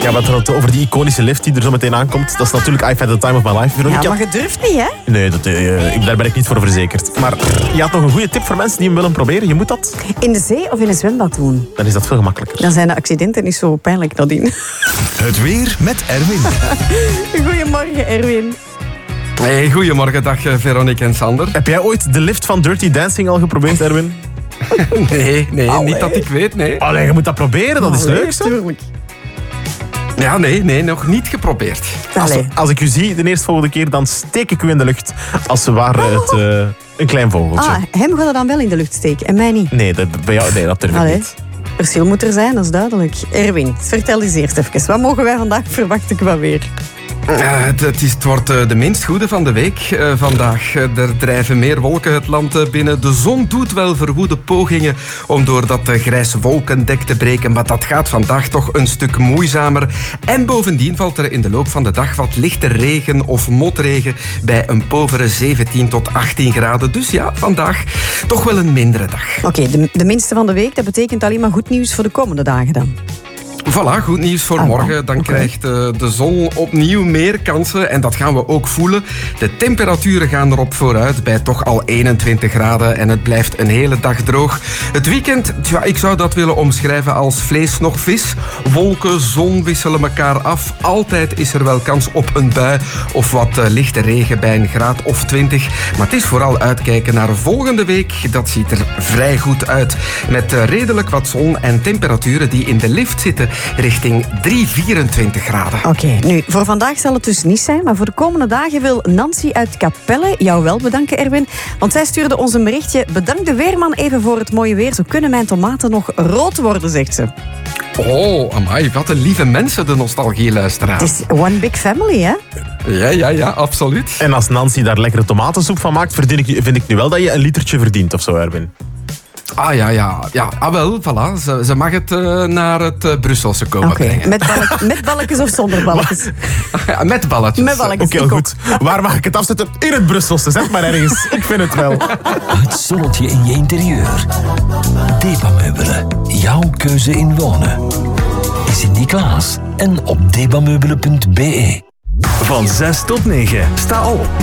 Ja, maar over die iconische lift die er zo meteen aankomt, dat is natuurlijk I've had the time of my life, Veronica. Ja, maar je durft niet, hè? Nee, daar ben ik niet voor verzekerd. Maar je had nog een goede tip voor mensen die hem willen proberen. Je moet dat... In de zee of in een zwembad doen. Dan is dat veel gemakkelijker. Dan zijn de accidenten niet zo pijnlijk nadien. Het weer met Erwin. Goedemorgen, Erwin. Hey, goedemorgen, dag Veronique en Sander. Heb jij ooit de lift van Dirty Dancing al geprobeerd, Erwin? Nee, niet dat ik weet, nee. Allee, je moet dat proberen, dat is leuk, hè? Tuurlijk. Ja, nee, nog niet geprobeerd. Als ik u zie de eerstvolgende keer, dan steek ik u in de lucht. Als ze waren een klein vogeltje. Hem gaat er dan wel in de lucht steken en mij niet. Nee, dat durf ik niet. Verschil moet er zijn, dat is duidelijk. Erwin, vertel eens eerst even. Wat mogen wij vandaag verwachten qua weer? Het wordt de minst goede van de week vandaag. Er drijven meer wolken het land binnen. De zon doet wel verwoede pogingen om door dat grijze wolkendek te breken, maar dat gaat vandaag toch een stuk moeizamer. En bovendien valt er in de loop van de dag wat lichte regen of motregen bij een povere 17 tot 18 graden. Dus ja, vandaag toch wel een mindere dag. Oké, de minste van de week, dat betekent alleen maar goed nieuws voor de komende dagen dan. Voilà, goed nieuws voor morgen. Dan krijgt de zon opnieuw meer kansen en dat gaan we ook voelen. De temperaturen gaan erop vooruit bij toch al 21 graden en het blijft een hele dag droog. Het weekend, ik zou dat willen omschrijven als vlees nog vis. Wolken, zon wisselen elkaar af. Altijd is er wel kans op een bui of wat lichte regen bij een graad of 20. Maar het is vooral uitkijken naar volgende week. Dat ziet er vrij goed uit. Met redelijk wat zon en temperaturen die in de lift zitten richting 24 graden. Oké, nu, voor vandaag zal het dus niet zijn, maar voor de komende dagen wil Nancy uit Capelle jou wel bedanken, Erwin. Want zij stuurde ons een berichtje. Bedank de weerman even voor het mooie weer. Zo kunnen mijn tomaten nog rood worden, zegt ze. Oh, amai, wat een lieve mensen, de nostalgie-luisteraar. Het is one big family, hè? Ja, absoluut. En als Nancy daar lekkere tomatensoep van maakt, vind ik nu wel dat je een litertje verdient of zo, Erwin. Ah, ja. Wel, voilà. Ze mag het naar het Brusselse komen brengen. Met balletjes of zonder balletjes? Met balletjes. Met balletjes. Oké, goed. Waar mag ik het afzetten? In het Brusselse. Zeg maar ergens. Ik vind het wel. Het zonnetje in je interieur. Debameubelen. Jouw keuze in wonen. Sint-Niklaas en op debameubelen.be. Van 6 tot 9. Sta op.